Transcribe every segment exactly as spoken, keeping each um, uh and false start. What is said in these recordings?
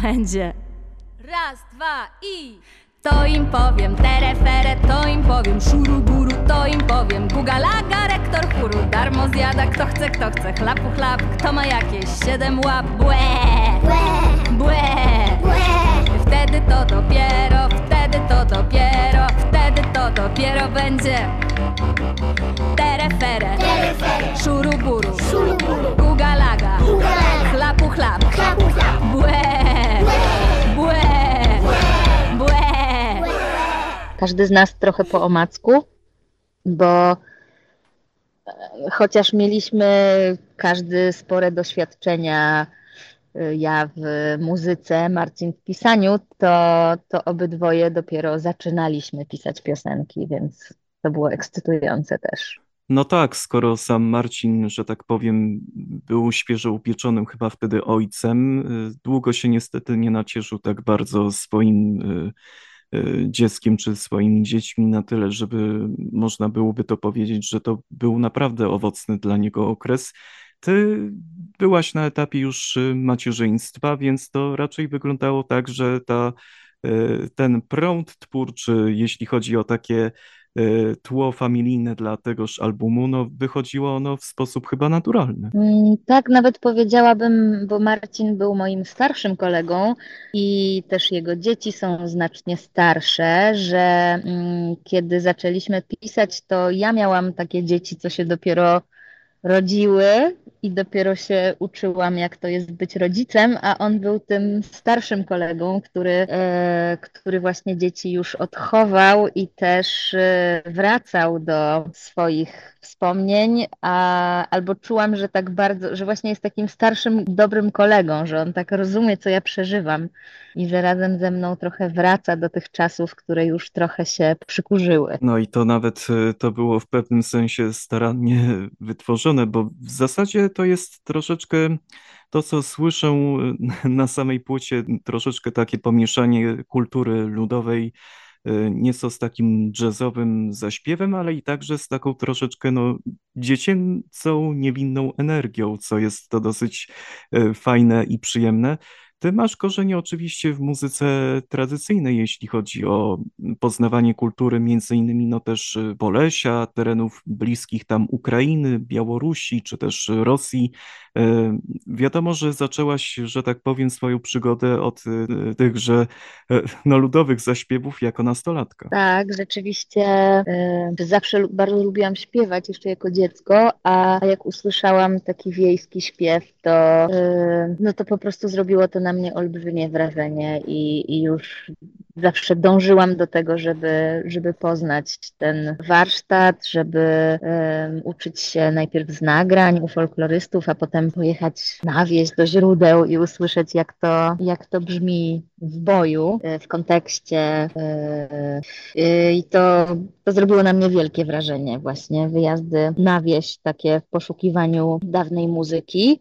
będzie. Raz, dwa i... To im powiem terefere, to im powiem szuruburu, to im powiem gugalaga, rektor chóru. Darmo zjada kto chce, kto chce, chlapu chlap, kto ma jakieś siedem łap. Błe, błe, błe, błe. Wtedy to dopiero, wtedy to dopiero, wtedy to dopiero będzie. Terefere, terefere. Szuruburu, szuruburu. Gugalaga, gugalaga. Chlapu chlap, chlapu chlap. Błe, błe, błe, błe. Każdy z nas trochę po omacku, bo chociaż mieliśmy każdy spore doświadczenia, ja w muzyce, Marcin w pisaniu, to, to obydwoje dopiero zaczynaliśmy pisać piosenki, więc to było ekscytujące też. No tak, skoro sam Marcin, że tak powiem, był świeżo upieczonym chyba wtedy ojcem, długo się niestety nie nacieszył tak bardzo swoim dzieckiem czy swoimi dziećmi na tyle, żeby można byłoby to powiedzieć, że to był naprawdę owocny dla niego okres. Ty byłaś na etapie już macierzyństwa, więc to raczej wyglądało tak, że ta, ten prąd twórczy, jeśli chodzi o takie tło familijne dla tegoż albumu, no wychodziło ono w sposób chyba naturalny. Tak, nawet powiedziałabym, bo Marcin był moim starszym kolegą i też jego dzieci są znacznie starsze, że mm, kiedy zaczęliśmy pisać, to ja miałam takie dzieci, co się dopiero rodziły i dopiero się uczyłam, jak to jest być rodzicem, a on był tym starszym kolegą, który, e, który właśnie dzieci już odchował i też e, wracał do swoich wspomnień, a, albo czułam, że tak bardzo, że właśnie jest takim starszym, dobrym kolegą, że on tak rozumie, co ja przeżywam i że razem ze mną trochę wraca do tych czasów, które już trochę się przykurzyły. No i to nawet to było w pewnym sensie starannie wytworzone, bo w zasadzie to jest troszeczkę to, co słyszę na samej płycie, troszeczkę takie pomieszanie kultury ludowej, nieco z takim jazzowym zaśpiewem, ale i także z taką troszeczkę no, dziecięcą, niewinną energią, co jest to dosyć fajne i przyjemne. Ty masz korzenie oczywiście w muzyce tradycyjnej, jeśli chodzi o poznawanie kultury, między innymi no też Polesia, terenów bliskich tam Ukrainy, Białorusi, czy też Rosji. Wiadomo, że zaczęłaś, że tak powiem, swoją przygodę od tychże no, ludowych zaśpiewów jako nastolatka. Tak, rzeczywiście y, zawsze bardzo lubiłam śpiewać jeszcze jako dziecko, a jak usłyszałam taki wiejski śpiew, to, y, no to po prostu zrobiło to na mnie olbrzymie wrażenie i, i już zawsze dążyłam do tego, żeby, żeby poznać ten warsztat, żeby um, uczyć się najpierw z nagrań u folklorystów, a potem pojechać na wieś do źródeł i usłyszeć, jak to, jak to brzmi w boju, w kontekście. I to, to zrobiło na mnie wielkie wrażenie właśnie, wyjazdy na wieś, takie w poszukiwaniu dawnej muzyki.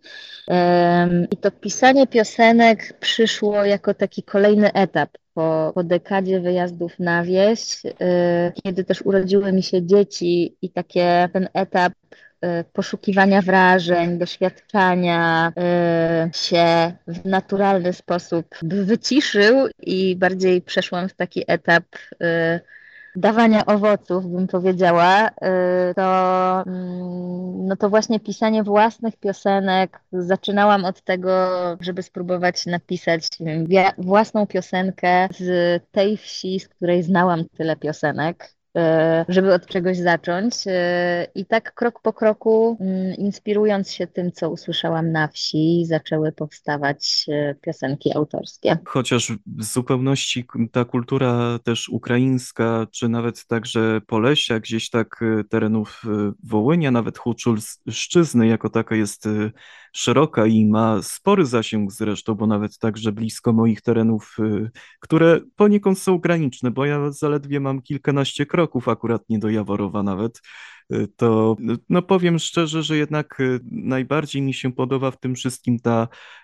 I to pisanie piosenek przyszło jako taki kolejny etap. Po, po dekadzie wyjazdów na wieś, y, kiedy też urodziły mi się dzieci i takie ten etap y, poszukiwania wrażeń, doświadczania y, się w naturalny sposób wyciszył i bardziej przeszłam w taki etap y, dawania owoców, bym powiedziała, to, no to właśnie pisanie własnych piosenek. Zaczynałam od tego, żeby spróbować napisać własną piosenkę z tej wsi, z której znałam tyle piosenek, żeby od czegoś zacząć. I tak krok po kroku, inspirując się tym, co usłyszałam na wsi, zaczęły powstawać piosenki autorskie. Chociaż w zupełności ta kultura też ukraińska, czy nawet także Polesia, gdzieś tak terenów Wołynia, nawet Huczulszczyzny jako taka jest szeroka i ma spory zasięg zresztą, bo nawet także blisko moich terenów, które poniekąd są graniczne, bo ja zaledwie mam kilkanaście kroków, akurat nie do Jaworowa nawet, to no powiem szczerze, że jednak najbardziej mi się podoba w tym wszystkim ta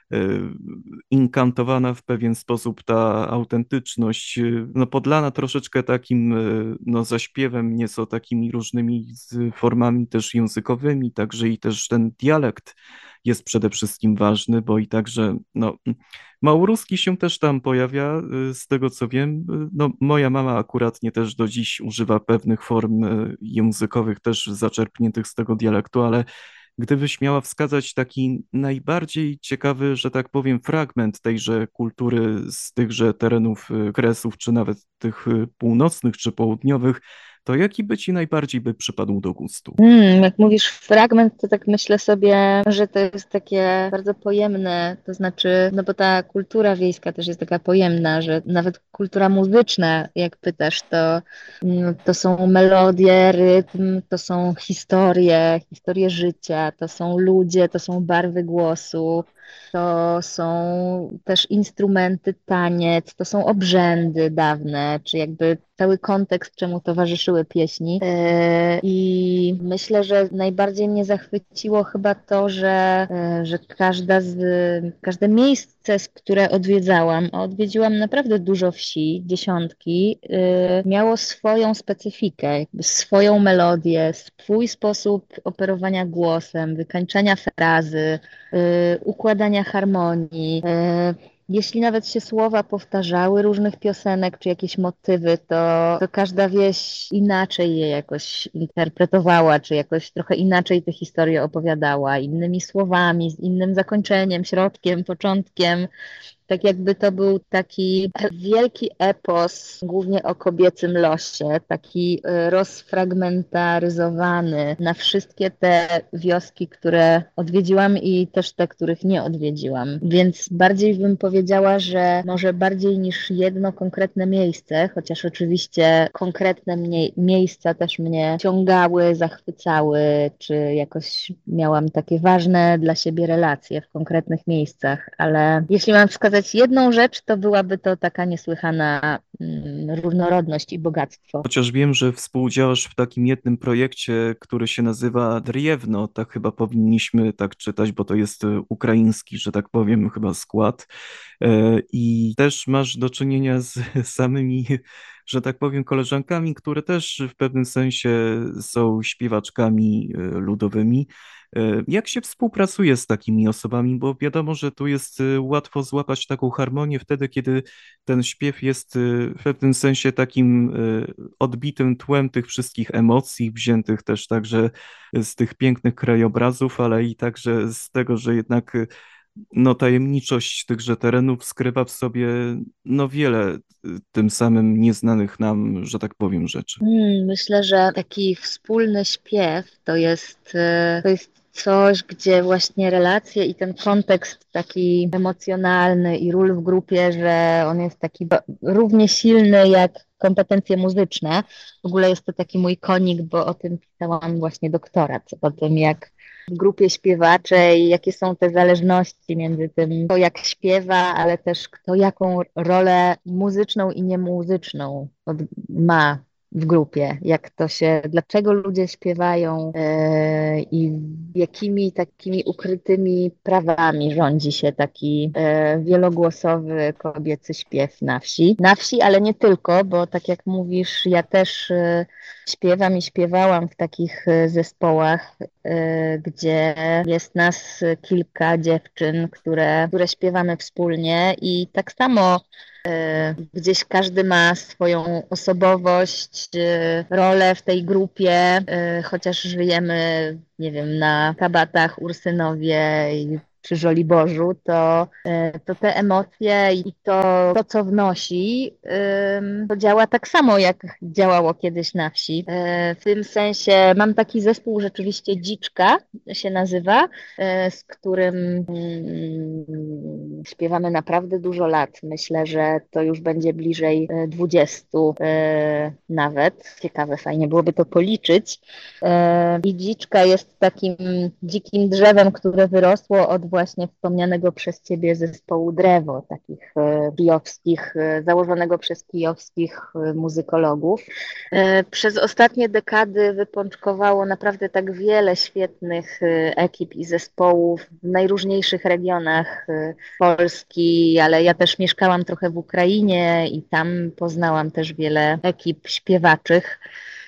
inkantowana w pewien sposób ta autentyczność, no podlana troszeczkę takim no zaśpiewem, nieco takimi różnymi formami też językowymi, także i też ten dialekt jest przede wszystkim ważny, bo i także no, małoruski się też tam pojawia, z tego co wiem. No, moja mama akuratnie też do dziś używa pewnych form językowych też zaczerpniętych z tego dialektu, ale gdybyś miała wskazać taki najbardziej ciekawy, że tak powiem, fragment tejże kultury z tychże terenów Kresów, czy nawet tych północnych, czy południowych, to jaki by ci najbardziej by przypadł do gustu? Hmm, jak mówisz fragment, to tak myślę sobie, że to jest takie bardzo pojemne, to znaczy, no bo ta kultura wiejska też jest taka pojemna, że nawet kultura muzyczna, jak pytasz, to, mm, to są melodie, rytm, to są historie, historie życia, to są ludzie, to są barwy głosu, to są też instrumenty, taniec, to są obrzędy dawne, czy jakby cały kontekst, czemu towarzyszyły pieśni. E, I myślę, że najbardziej mnie zachwyciło chyba to, że, e, że każda z, każde miejsce, z które odwiedzałam, a odwiedziłam naprawdę dużo wsi, dziesiątki, e, miało swoją specyfikę, jakby swoją melodię, swój sposób operowania głosem, wykańczania frazy, y, układania harmonii. y, Jeśli nawet się słowa powtarzały różnych piosenek czy jakieś motywy, to, to każda wieś inaczej je jakoś interpretowała, czy jakoś trochę inaczej te historie opowiadała, innymi słowami, z innym zakończeniem, środkiem, początkiem. Tak jakby to był taki wielki epos, głównie o kobiecym losie, taki y, rozfragmentaryzowany na wszystkie te wioski, które odwiedziłam i też te, których nie odwiedziłam. Więc bardziej bym powiedziała, że może bardziej niż jedno konkretne miejsce, chociaż oczywiście konkretne mniej, miejsca też mnie ciągały, zachwycały, czy jakoś miałam takie ważne dla siebie relacje w konkretnych miejscach, ale jeśli mam wskazać jedną rzecz, to byłaby to taka niesłychana mm, różnorodność i bogactwo. Chociaż wiem, że współdziałasz w takim jednym projekcie, który się nazywa Driewno, tak chyba powinniśmy tak czytać, bo to jest e, ukraiński, że tak powiem, chyba skład. E, I też masz do czynienia z samymi, że tak powiem, koleżankami, które też w pewnym sensie są śpiewaczkami e, ludowymi. E, Jak się współpracuje z takimi osobami? Bo wiadomo, że tu jest e, łatwo złapać taką harmonię wtedy, kiedy ten śpiew jest e, w pewnym sensie takim e, odbitym tłem tych wszystkich emocji, wziętych też także z tych pięknych krajobrazów, ale i także z tego, że jednak e, no, tajemniczość tychże terenów skrywa w sobie no wiele e, tym samym nieznanych nam, że tak powiem, rzeczy. Hmm, myślę, że taki wspólny śpiew to jest, e, to jest coś, gdzie właśnie relacje i ten kontekst taki emocjonalny i ról w grupie, że on jest taki ba- równie silny jak kompetencje muzyczne. W ogóle jest to taki mój konik, bo o tym pisałam właśnie doktorat, o tym jak w grupie śpiewaczej, jakie są te zależności między tym, kto jak śpiewa, ale też kto jaką rolę muzyczną i niemuzyczną od- ma w grupie, jak to się, dlaczego ludzie śpiewają e, i jakimi takimi ukrytymi prawami rządzi się taki e, wielogłosowy kobiecy śpiew na wsi. Na wsi, ale nie tylko, bo tak jak mówisz, ja też e, śpiewam i śpiewałam w takich e, zespołach, e, gdzie jest nas kilka dziewczyn, które, które śpiewamy wspólnie i tak samo e, gdzieś każdy ma swoją osobowość, e, rolę w tej grupie, e, chociaż żyjemy, nie wiem, na Kabatach, Ursynowie i przy Żoliborzu, to, e, to te emocje i to, to co wnosi, ym, to działa tak samo, jak działało kiedyś na wsi. E, W tym sensie mam taki zespół rzeczywiście Dziczka się nazywa, e, z którym mm, śpiewamy naprawdę dużo lat. Myślę, że to już będzie bliżej e, dwudziestu e, nawet. Ciekawe, fajnie byłoby to policzyć. E, I Dziczka jest takim dzikim drzewem, które wyrosło od właśnie wspomnianego przez Ciebie zespołu Drewo, takich e, kijowskich, e, założonego przez kijowskich e, muzykologów. E, Przez ostatnie dekady wypączkowało naprawdę tak wiele świetnych e, ekip i zespołów w najróżniejszych regionach e, Polski, ale ja też mieszkałam trochę w Ukrainie i tam poznałam też wiele ekip śpiewaczych.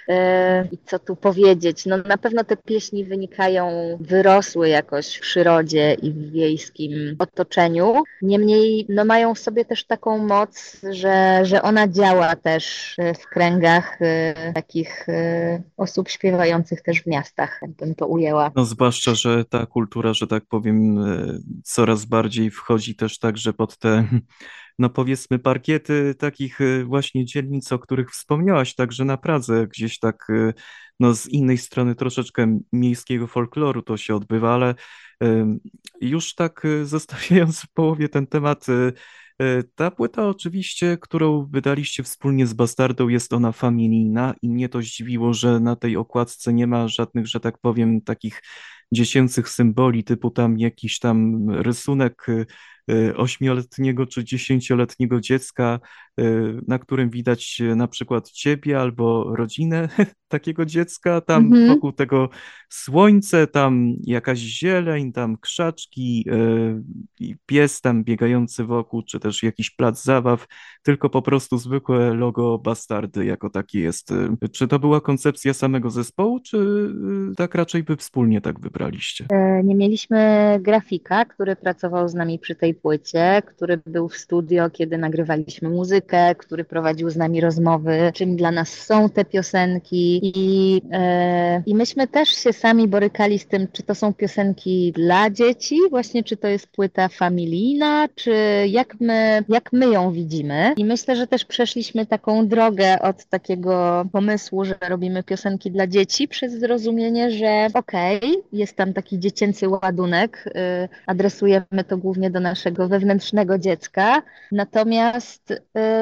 E, I co tu powiedzieć? No na pewno te pieśni wynikają, wyrosły jakoś w przyrodzie i w wiejskim otoczeniu. Niemniej no mają w sobie też taką moc, że, że ona działa też e, w kręgach e, takich e, osób śpiewających też w miastach, jak bym to ujęła. No zwłaszcza, że ta kultura, że tak powiem, e, coraz bardziej wchodzi też także pod te, no powiedzmy, parkiety takich e, właśnie dzielnic, o których wspomniałaś, także na Pradze, gdzieś tak, e, no z innej strony troszeczkę miejskiego folkloru to się odbywa, ale e, już tak e, zostawiając w połowie ten temat, e, e, ta płyta oczywiście, którą wydaliście wspólnie z Bastardą, jest ona familijna i mnie to zdziwiło, że na tej okładce nie ma żadnych, że tak powiem, takich dziecięcych symboli, typu tam jakiś tam rysunek y, y, ośmioletniego czy dziesięcioletniego dziecka, y, na którym widać y, na przykład ciebie albo rodzinę takiego dziecka, tam Mhm. wokół tego słońce, tam jakaś zieleń, tam krzaczki, y, i pies tam biegający wokół, czy też jakiś plac zabaw, tylko po prostu zwykłe logo Bastardy jako takie jest. Y, Czy to była koncepcja samego zespołu, czy y, tak raczej wy wspólnie tak wybraliście? E, Nie mieliśmy grafika, który pracował z nami przy tej płycie, który był w studio, kiedy nagrywaliśmy muzykę, który prowadził z nami rozmowy, czym dla nas są te piosenki i, e, i myśmy też się sami borykali z tym, czy to są piosenki dla dzieci, właśnie czy to jest płyta familijna, czy jak my, jak my ją widzimy. I myślę, że też przeszliśmy taką drogę od takiego pomysłu, że robimy piosenki dla dzieci, przez zrozumienie, że okej, jest tam taki dziecięcy ładunek, y, adresujemy to głównie do naszego wewnętrznego dziecka, natomiast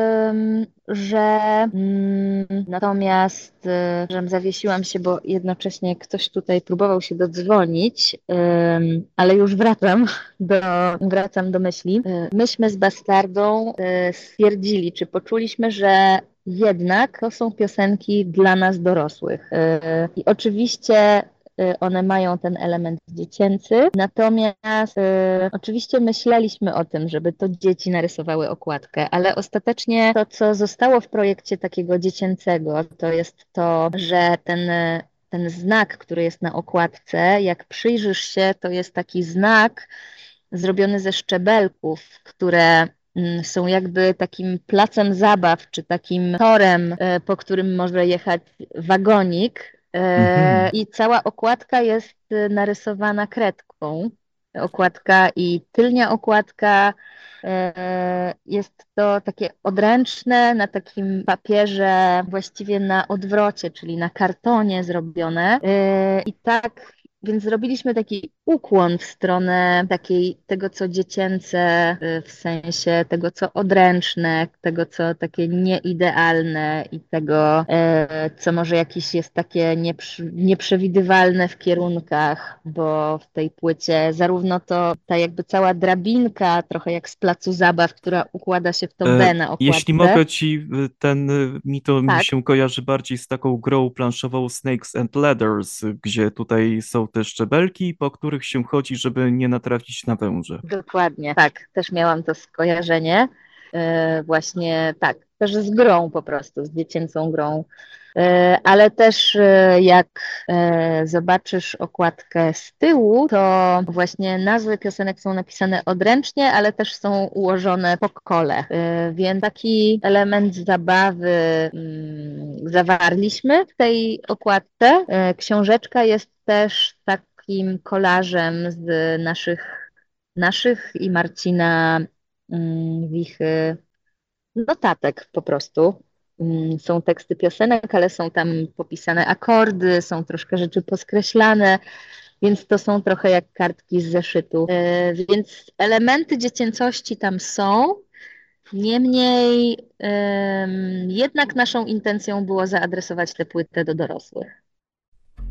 ym, że mm, natomiast y, że zawiesiłam się, bo jednocześnie ktoś tutaj próbował się dodzwonić, ym, ale już wracam do, wracam do myśli. Y, Myśmy z Bastardą y, stwierdzili, czy poczuliśmy, że jednak to są piosenki dla nas dorosłych. Y, I oczywiście y, one mają ten element dziecięcy, natomiast y, oczywiście myśleliśmy o tym, żeby to dzieci narysowały okładkę, ale ostatecznie to, co zostało w projekcie takiego dziecięcego, to jest to, że ten y, ten znak, który jest na okładce, jak przyjrzysz się, to jest taki znak zrobiony ze szczebelków, które mm, są jakby takim placem zabaw, czy takim torem, e, po którym może jechać wagonik. E, Mhm. I cała okładka jest e, narysowana kredką. Okładka i tylnia okładka. E, Jest to takie odręczne, na takim papierze, właściwie na odwrocie, czyli na kartonie zrobione. E, I tak, więc zrobiliśmy taki ukłon w stronę takiej, tego, co dziecięce, y, w sensie tego, co odręczne, tego, co takie nieidealne i tego, e, co może jakieś jest takie nieprzy, nieprzewidywalne w kierunkach, bo w tej płycie zarówno to ta jakby cała drabinka, trochę jak z placu zabaw, która układa się w to E, B na Jeśli okładce. mogę ci, y, ten y, mi to mi Tak. się kojarzy bardziej z taką grą planszową Snakes and Ladders, y, gdzie tutaj są te szczebelki, po których się chodzi, żeby nie natrafić na węże. Dokładnie, tak, też miałam to skojarzenie. E, Właśnie tak, też z grą po prostu, z dziecięcą grą. E, Ale też e, jak e, zobaczysz okładkę z tyłu, to właśnie nazwy piosenek są napisane odręcznie, ale też są ułożone po kole. E, Więc taki element zabawy mm, zawarliśmy w tej okładce. E, Książeczka jest też takim kolażem z naszych naszych i Marcina mm, Wichy notatek po prostu. Mm, Są teksty piosenek, ale są tam popisane akordy, są troszkę rzeczy poskreślane. więc to są trochę jak kartki z zeszytu. E, Więc elementy dziecięcości tam są. Niemniej em, jednak naszą intencją było zaadresować tę płytę do dorosłych.